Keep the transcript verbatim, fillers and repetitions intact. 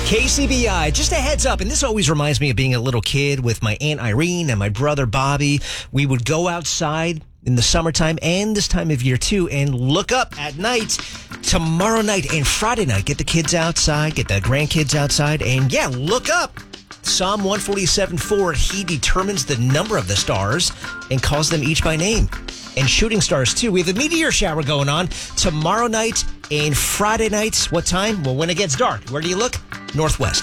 K C B I, just a heads up, and this always reminds me of being a little kid with my Aunt Irene and my brother Bobby. We would go outside in the summertime and this time of year too and look up at night, tomorrow night and Friday night. Get the kids outside, get the grandkids outside, and yeah, look up. Psalm one forty-seven four, he determines the number of the stars and calls them each by name. And shooting stars too. We have a meteor shower going on tomorrow night and Friday nights. What time? Well, when it gets dark. Where do you look? Northwest.